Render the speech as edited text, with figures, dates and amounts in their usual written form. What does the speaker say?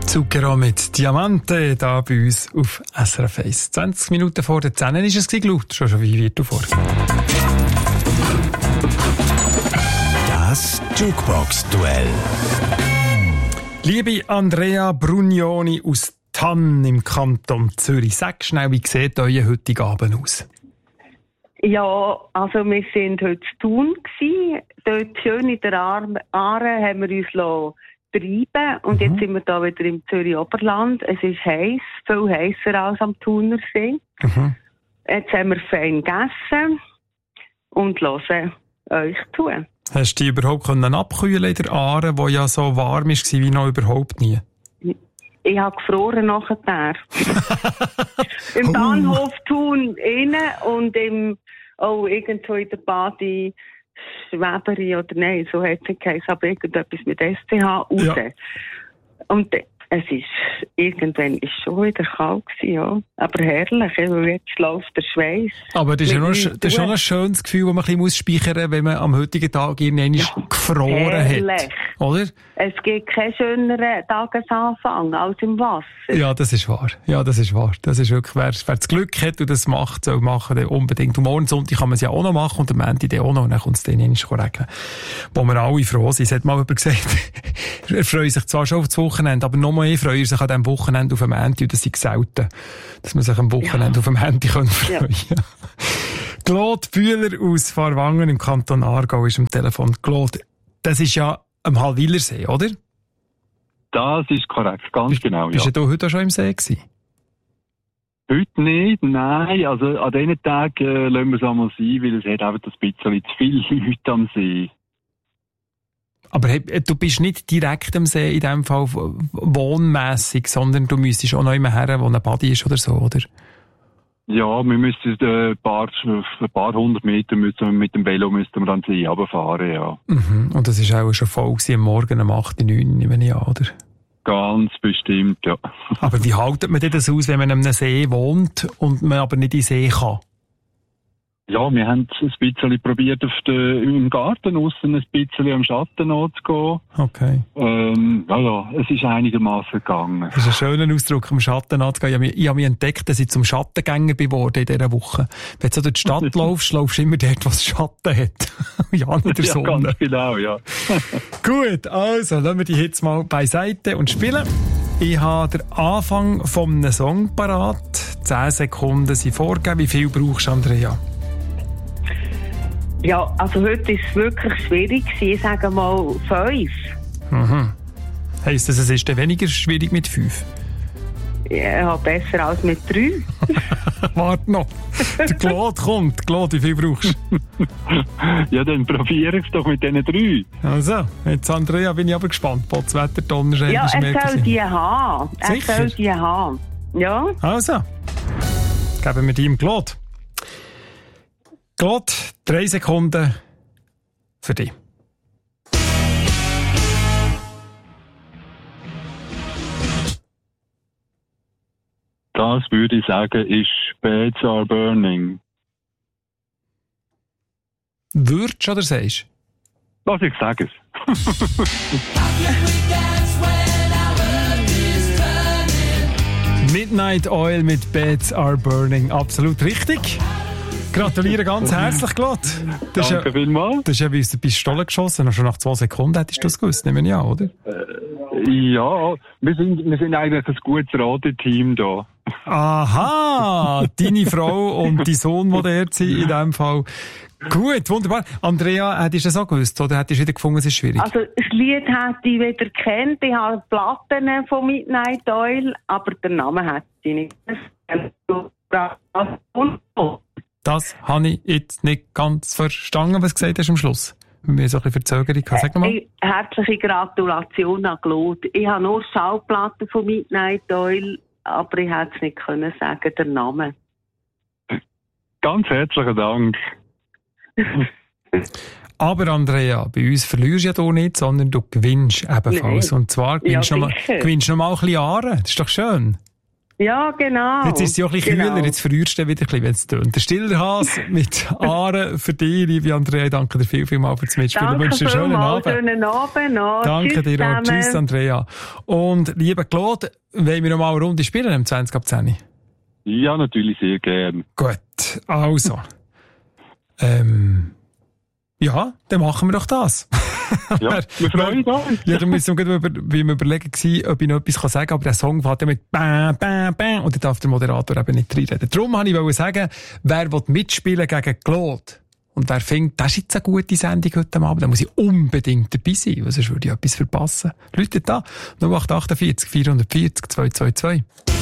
Zucchero mit Diamante, da bei uns auf SRF 1. 20 Minuten vor der 10 ist es gelaut, schon wie wird du vor. Das Jukebox-Duell. Liebe Andrea Brugnoni aus Thann im Kanton Zürich, sag schnell, wie sieht euer heutiger Abend aus? Ja, also wir waren heute zu Thun gewesen. Dort schön in der Aare haben wir uns treiben und jetzt sind wir da wieder im Zürich-Oberland. Es ist heiß, viel heißer als am Thunersee. Jetzt haben wir fein gegessen und hören euch zu. Hast du dich überhaupt abkühlen in der Aare, die ja so warm war wie noch überhaupt nie? Ich habe gefroren nachher. Im Bahnhof Thun innen und irgendwo in der Badi Schweberi oder nein, so hat es geheißen, aber irgendetwas mit SCH raus. Ja. Und es ist, irgendwann ist schon wieder kalt gewesen, ja. Aber herrlich, weil jetzt läuft der Schweiß. Aber das ist schon ein schönes Gefühl, das man ein bisschen speichern muss, wenn man am heutigen Tag irgendwann gefroren hat. Oder? Es gibt keinen schöneren Tagesanfang als im Wasser. Ja, das ist wahr. Das ist wirklich, wer das Glück hat und das macht, soll machen, dann unbedingt. Und morgen Sonntag kann man es ja auch noch machen und am Ende dann auch noch. Und dann kommt es dann nicht regnen. Wo wir alle froh sind. Es hat mal jemand gesagt, er freut sich zwar schon auf das Wochenende, aber noch mal freut er sich an diesem Wochenende auf dem Ende. Und das ist selten, dass man sich am Wochenende auf dem Ende freuen kann. Ja. Claude Bühler aus Farwangen im Kanton Aargau ist am Telefon. Claude, das ist ja am Hallwilersee, oder? Das ist korrekt, ganz genau, ja. Bist du heute auch schon im See gewesen? Heute nicht, nein. Also an diesen Tagen lassen wir es einmal sein, weil es hat einfach ein bisschen zu viele Leute am See. Aber du bist nicht direkt am See in diesem Fall wohnmässig, sondern du müsstest auch noch immer her, wo ein Badi ist oder so, oder? Ja, wir müssen ein paar hundert Meter mit dem Velo müssten wir dann See runterfahren, ja. Und das war auch schon voll am Morgen um 8, 9, nehme ich an, oder? Ganz bestimmt, ja. Aber wie haltet man das aus, wenn man an einem See wohnt und man aber nicht in den See kann? Ja, wir haben es ein bisschen probiert, im Garten aussen ein bisschen am Schatten anzugehen. Okay. Es ist einigermaßen gegangen. Das ist ein schöner Ausdruck, am Schatten anzugehen. Ich habe mich entdeckt, dass ich zum Schattengänger geworden in dieser Woche. Wenn du so durch die Stadt laufst du immer dort, was Schatten hat. Ja, nicht in der Sonne. Ja, ganz genau, ja. Gut, also, lassen wir die jetzt mal beiseite und spielen. Ich habe den Anfang von einem Song parat. 10 Sekunden sind vorgegeben. Wie viel brauchst du, Andrea? Ja, also heute war es wirklich schwierig. Ich sage mal 5. Heisst das, es ist dann weniger schwierig mit 5? Ja, besser als mit 3. Warte noch. Der Claude kommt. Claude, wie viel brauchst du? Ja, dann probiere ich es doch mit diesen 3. Also, jetzt Andrea, bin ich aber gespannt. Potzwetter, Donnerschlag. Ja, er soll die haben. Ja. Also, geben wir die im Claude. Claude, 3 Sekunden für dich. Das würde ich sagen, ist Beds Are Burning. Würdest oder sagst du? Was ich sage es. Midnight Oil mit Beds Are Burning. Absolut richtig. Gratuliere ganz herzlich, Claude. Danke vielmals. Das ist ja wie aus der Pistole geschossen. Schon nach 2 Sekunden hättest du das gewusst, nehme ich an, oder? Ja, wir sind eigentlich ein gutes Rateteam da. Aha, deine Frau und dein Sohn, die dort sind, in diesem Fall. Gut, wunderbar. Andrea, hättest du das auch gewusst, oder hättest du wieder gefunden, es ist schwierig? Also, das Lied hätte ich wieder gekannt. Ich habe Platten von Midnight Oil, aber den Namen hätte ich nicht. Das habe ich jetzt nicht ganz verstanden, was du gesagt hast am Schluss. Wir so ein bisschen Verzögerung. Sag mal. Herzliche Gratulation an Claude. Ich habe nur Schallplatten von Midnight Oil, aber ich hätte es nicht können sagen, den Namen. Ganz herzlichen Dank. Aber Andrea, bei uns verlierst du ja hier nicht, sondern du gewinnst ebenfalls. Nee. Und zwar gewinnst du noch mal ein bisschen Aare. Das ist doch schön. Ja, genau. Jetzt ist es ja auch ein bisschen kühler, jetzt verrührst du wieder ein bisschen, wenn es tönt. Der stiller Hase mit Aare für dich, liebe Andrea. Ich danke dir vielmals fürs Mitspielen. Danke, Ich wünsche dir einen schönen Abend. Schönen Abend noch. Danke Tschüss dir auch. zusammen. Tschüss, Andrea. Und lieber Claude, wollen wir noch mal eine Runde spielen im 20 ab 10? Ja, natürlich sehr gern. Gut, also. Ja, dann machen wir doch das. Ja, wir freuen uns. Ja, dann müssen wir gerade beim Überlegen gewesen, ob ich noch etwas sagen kann, aber der Song fängt ja mit bam, bam, bam, und dann darf der Moderator eben nicht reinreden. Darum wollte ich sagen, wer will mitspielen gegen Claude und wer findet, das ist jetzt eine gute Sendung heute Abend, dann muss ich unbedingt dabei sein, weil sonst würde ich etwas verpassen. Leute da, 0848 440 222.